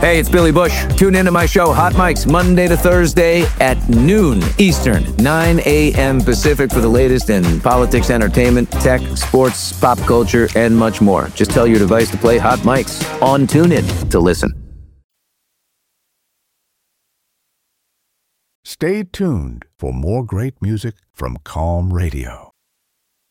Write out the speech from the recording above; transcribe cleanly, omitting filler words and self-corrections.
Hey, it's Billy Bush. Tune into my show, Hot Mics, Monday to Thursday at noon Eastern, 9 a.m. Pacific for the latest in politics, entertainment, tech, sports, pop culture, and much more. Just tell your device to play Hot Mics on TuneIn to listen. Stay tuned for more great music from Calm Radio.